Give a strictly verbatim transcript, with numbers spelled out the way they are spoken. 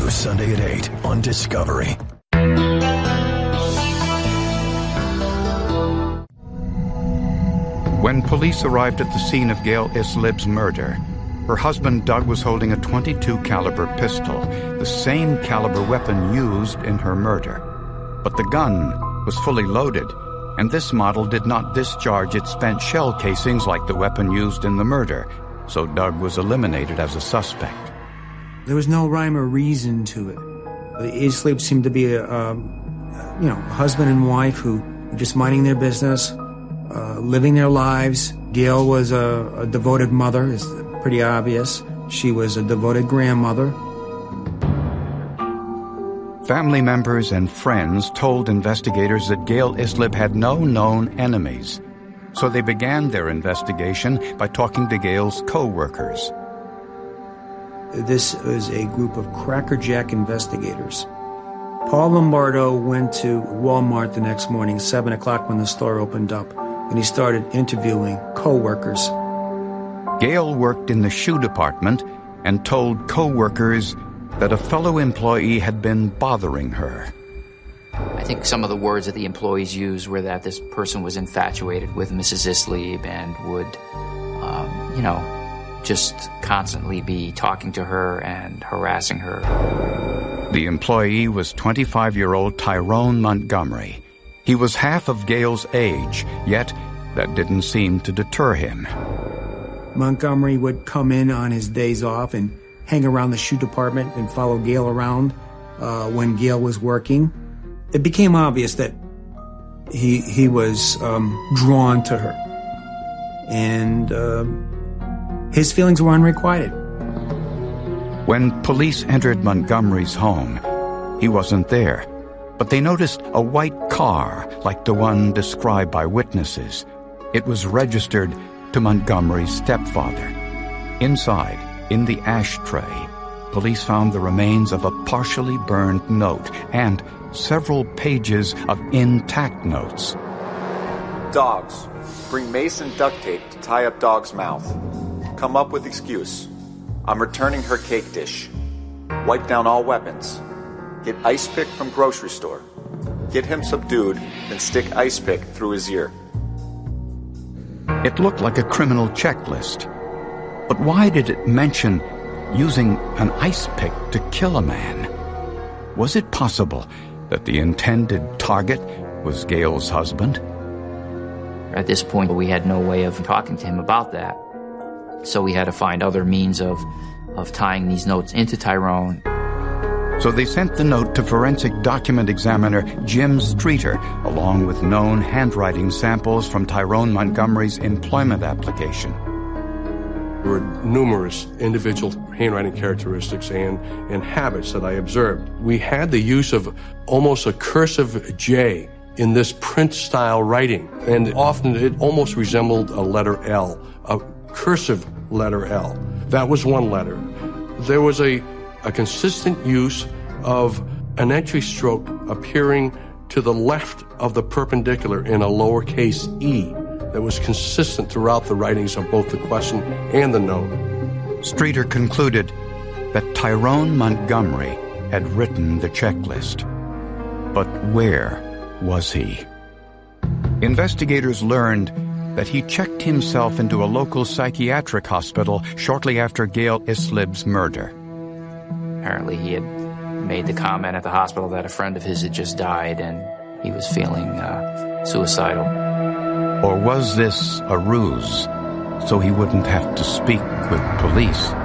New Sunday at eight on Discovery. When police arrived at the scene of Gail Islib's murder, her husband Doug was holding a twenty-two caliber pistol, the same caliber weapon used in her murder. But the gun was fully loaded, and this model did not discharge its spent shell casings like the weapon used in the murder, so Doug was eliminated as a suspect. There was no rhyme or reason to it. The Islib seemed to be a, um, you know, husband and wife who were just minding their business, uh, living their lives. Gail was a, a devoted mother, it's pretty obvious. She was a devoted grandmother. Family members and friends told investigators that Gail Islib had no known enemies, so they began their investigation by talking to Gail's co-workers. This is a group of crackerjack investigators. Paul Lombardo went to Walmart the next morning, seven o'clock when the store opened up, and he started interviewing co-workers. Gail worked in the shoe department and told co-workers that a fellow employee had been bothering her. I think some of the words that the employees used were that this person was infatuated with Missus Islib and would, um, you know, just constantly be talking to her and harassing her. The employee was twenty-five-year-old Tyrone Montgomery. He was half of Gail's age, yet that didn't seem to deter him. Montgomery would come in on his days off and hang around the shoe department and follow Gail around uh, when Gail was working. It became obvious that he he was um, drawn to her, and uh, his feelings were unrequited. When police entered Montgomery's home, he wasn't there, but they noticed a white car like the one described by witnesses. It was registered to Montgomery's stepfather. Inside, in the ashtray, police found the remains of a partially burned note and several pages of intact notes. Dogs. Bring mace and duct tape to tie up dog's mouth. Come up with excuse. I'm returning her cake dish. Wipe down all weapons. Get ice pick from grocery store. Get him subdued, then stick ice pick through his ear. It looked like a criminal checklist. But why did it mention using an ice pick to kill a man? Was it possible that the intended target was Gail's husband? At this point, we had no way of talking to him about that. So we had to find other means of, of tying these notes into Tyrone. So they sent the note to forensic document examiner Jim Streeter, along with known handwriting samples from Tyrone Montgomery's employment application. There were numerous individual handwriting characteristics and, and habits that I observed. We had the use of almost a cursive J in this print-style writing, and often it almost resembled a letter L, a cursive letter L. That was one letter. There was a, a consistent use of an entry stroke appearing to the left of the perpendicular in a lowercase e that was consistent throughout the writings of both the question and the note. Streeter concluded that Tyrone Montgomery had written the checklist. But where was he? Investigators learned that he checked himself into a local psychiatric hospital shortly after Gail Islib's murder. Apparently he had made the comment at the hospital that a friend of his had just died and he was feeling uh, suicidal. Or was this a ruse so he wouldn't have to speak with police?